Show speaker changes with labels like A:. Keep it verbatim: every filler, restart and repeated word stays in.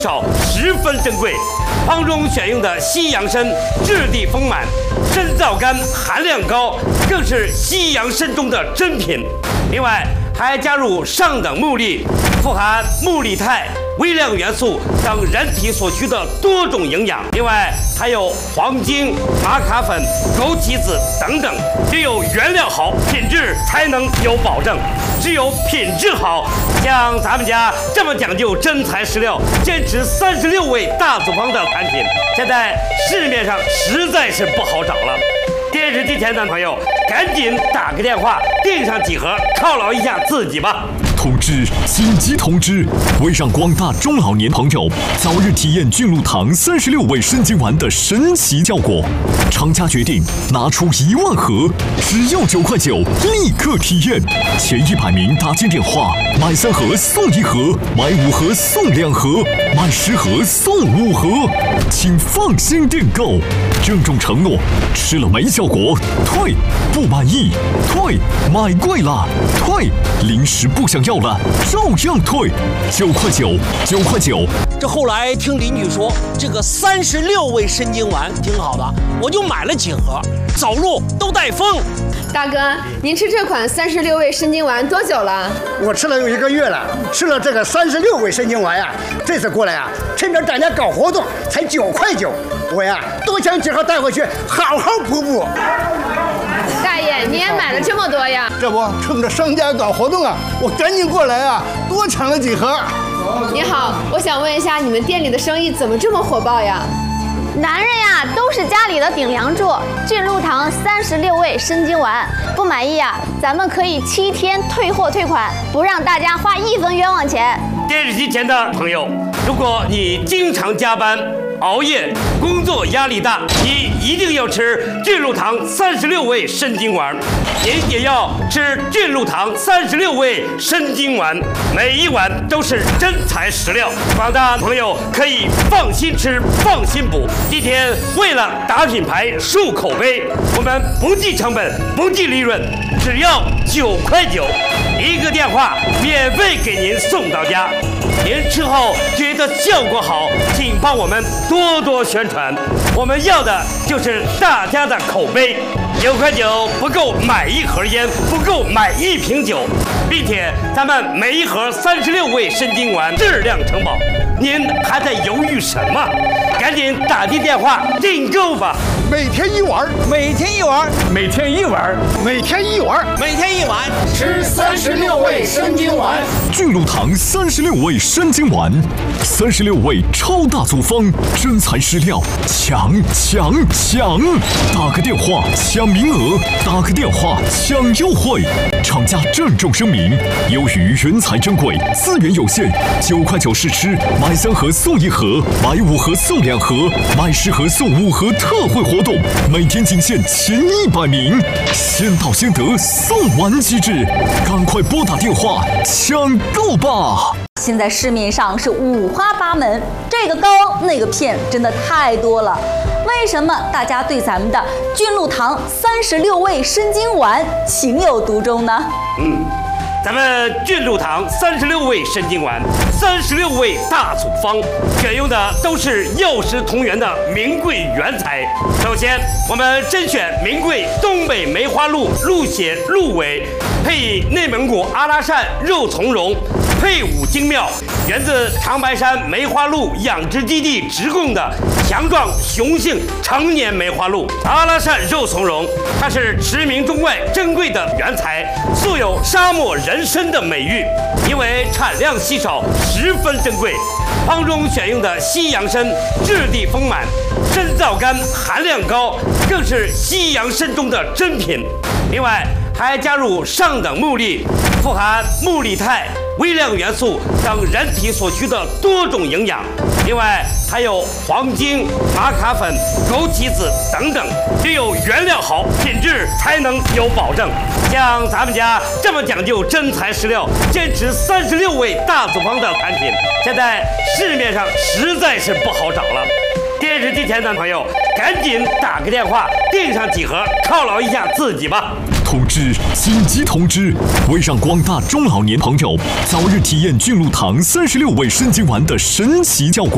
A: 少十分珍贵，方中选用的西洋参质地丰满，参皂苷含量高，更是西洋参中的珍品。另外还加入上等木粒，富含木里肽、微量元素等人体所需的多种营养。另外还有黄精、玛卡粉、枸杞子等等。只有原料好，品质才能有保证。只有品质好，像咱们家这么讲究真材实料，坚持三十六味大组方的产品，现在市面上实在是不好找了。电视机前的朋友，赶紧打个电话订上几盒，犒劳一下自己吧。
B: 通知！紧急通知！为让广大中老年朋友早日体验菌露堂三十六味参精丸的神奇效果，厂家决定拿出一万盒，只要九块九，立刻体验。前一百名打进电话，买三盒送一盒，买五盒送两盒，买十盒送五盒，请放心订购。郑重承诺，吃了没效果退，不满意退，买贵了退，零食不想要了照样退，九块九，九块九。
C: 这后来听邻居说，这个三十六味参精丸挺好的，我就买了几盒，走路都带风。
D: 大哥，您吃这款三十六味参精丸多久了？
E: 我吃了有一个月了，吃了这个三十六味参精丸呀，这次过来呀，趁着大家搞活动，才九块九，我呀多抢几盒带回去，好好补补。
D: 大爷，你也买了这么多呀？
E: 这不，趁着商家搞活动啊，我赶紧过来啊，多抢了几盒。
D: 你好，我想问一下，你们店里的生意怎么这么火爆呀？
F: 男人呀，都是家里的顶梁柱。菌露堂三十六味参精丸，不满意啊，咱们可以七天退货退款，不让大家花一分冤枉钱。
A: 电视机前的朋友，如果你经常加班、熬夜，工作压力大，你一定要吃菌露堂三十六味参精丸。您也要吃菌露堂三十六味参精丸，每一碗都是真材实料，广大朋友可以放心吃，放心补。今天为了打品牌、树口碑，我们不计成本，不计利润，只要九块九，一个电话免费给您送到家。您吃后觉得效果好，请帮我们多多宣传，我们要的就是大家的口碑。九块九不够买一盒烟，不够买一瓶酒，并且咱们每一盒三十六味参精丸质量承保，您还在犹豫什么？赶紧打进电话订购吧！
E: 每天一碗，
C: 每天一碗，
E: 每天一碗，每天一碗，
C: 每天一碗，
G: 吃三十六味参精丸。
B: 菌露堂三十六味参精丸，三十六味超大组方，真材实料，抢抢抢！打个电话抢名额，打个电话抢优惠。厂家郑重声明：由于原材珍贵，资源有限，九块九试吃，买三盒送一盒，买五盒送两盒，买十盒送五盒特惠活动，每天仅限前一百名，先到先得，送完即止，赶快拨打电话抢购吧！
H: 现在市面上是五花八门，这个膏那个片真的太多了。为什么大家对咱们的菌露堂三十六味参精丸情有独钟呢？
A: 嗯，咱们菌露堂三十六味参精丸，三十六味大组方，选用的都是药食同源的名贵原材。首先，我们甄选名贵东北梅花鹿鹿血鹿尾，配以内蒙古阿拉善肉苁蓉。配伍精妙，源自长白山梅花鹿养殖基地直供的强壮雄性成年梅花鹿阿拉善肉苁蓉，它是驰名中外珍贵的原材，素有沙漠人参的美誉。因为产量稀少，十分珍贵，方中选用的西洋参质地丰满，参皂苷含量高，更是西洋参中的珍品。另外还加入上等木粒，富含木里肽、微量元素等人体所需的多种营养。另外还有黄精、玛卡粉、枸杞子等等。只有原料好，品质才能有保证。像咱们家这么讲究真材实料，坚持三十六味大组方的产品，现在市面上实在是不好找了。电视机前的朋友，赶紧打个电话订上几盒，犒劳一下自己吧。
B: 通知！紧急通知！为让广大中老年朋友早日体验菌露堂三十六味参精丸的神奇效果，